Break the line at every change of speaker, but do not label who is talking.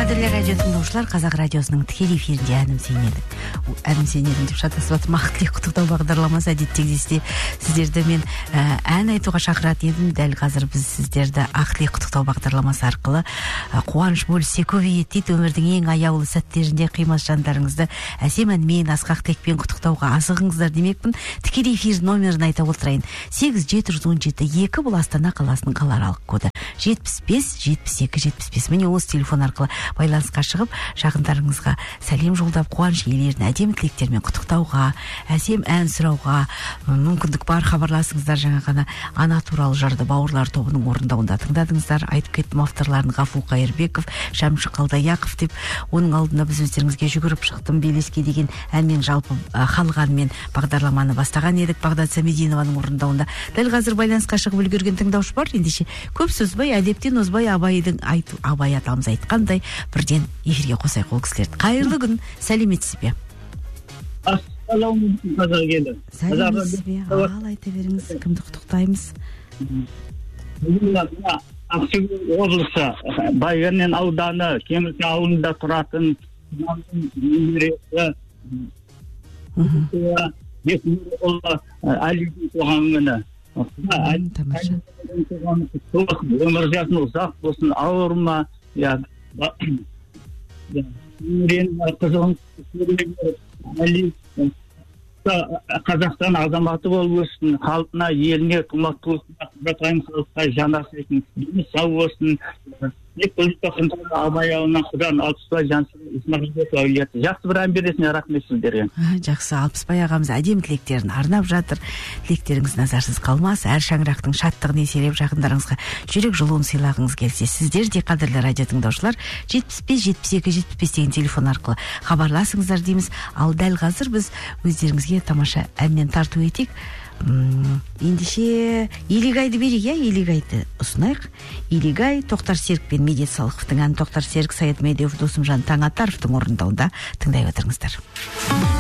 Қадірлі радио тыңдаушылар, Қазақ радиосының тікелей эфирінде әнім сенеді деп шатасып жатырмын. Ақтілек құттықтау бағдарламасы әдеттегідей сіздерді мен ән айтуға шақыратын едім. Дәл қазір біз сіздерді Ақтілек құттықтау бағдарламасы арқылы қуаныш бөлісе көбейет дейді. Өмірдің ең аяулы сәттерінде қимас жандарыңызды әсем әнмен, асқақ тілекпен құттықтауға асығыңыздар демекпін. Тікелей эфир номерін айта отырайын. 8717-2 бұл Астана қаласының қалааралық коды. 75-72-75. Міне осы телефон арқылы байланысқа шығып, жақындарыңызға сәлем жолдап, қуаныш иелерін әдемі тілектермен құттықтауға, әсем ән сұрауға мүмкіндік бар. Хабарласыңыздар. Жаңа ғана ана туралы жырды бауырлар тобының орындауында тыңдадыңыздар. Айтып кеттім, авторларын Ғафу Қайырбеков, Шәмші Қалдаяқов деп. Оның алдында біз өздеріңізге жүгіріп шықтым белеске деген әнмен, жалпы халық әнімен бағдарламаны бастаған едік. Бағдат Самединованың орындауында. Дәл қазір байланысқа шығып үлгерген тыңдаушы бар. Ендеше көп сөзбай, әдептен озбай, Абай атамыз айтқандай бірден эфирге қосайық ол кісілерді. Қайырлы күн, сәлеметсіз бе?
Ассалаумағалейкум, қазақ елі.
Сәлеметсіз бе? Ал айта беріңіз, кімді құттықтаймыз?
Ақтөбе облысы Байғанин ауданы Кемірсе ауылында тұратын немересі Әлидің туған күні. Өмір жасын ұзақ болсын, ауырма, қызығын Қазақстан азаматы болып өсін, халқына, еліне, тұмақ туысына, құратайым халыққа жанасы екен, сау болсын. Абай ауылынан Құдан Алпысбай Жансың Исмағилбек әулеті. Жақсы бір ән бересіне рахмет сіздерге.
Жақсы, Алпысбай ағамыз әдемі тілектерін арнап жатыр. Тілектеріңіз назарсыз қалмас. Әр шаңырақтың шаттығын еселеп, жақындарыңызға жүрек жылуын сыйлағыңыз келсе, сіздер де қадірлі радио тыңдаушылар 75-72-75 деген телефон арқылы хабарласыңыздар дейміз. Ал дәл қазір біз өздеріңізге тамаша әнмен тарту етейік. Ендеше Илигайды берейік, Илигайды ұсынайық. Илигай Тоқтар Серік пен Медет Салықовтың әні. Тоқтар Серік, Саят Медеуов, Досымжан Таңатаровтың орындауында тыңдай отырыңыздар.